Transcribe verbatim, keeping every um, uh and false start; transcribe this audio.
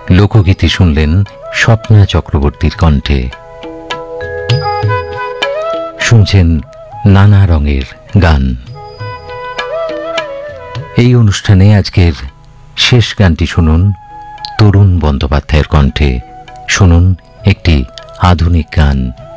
লোকগীতি শুনলেন স্বপ্না চক্রবর্তীর কণ্ঠে। শুনছেন নানা রঙের গান। এই অনুষ্ঠানে আজকের শেষ গানটি শুনুন তরুণ বন্দ্যোপাধ্যায়ের কণ্ঠে। শুনুন একটি আধুনিক গান।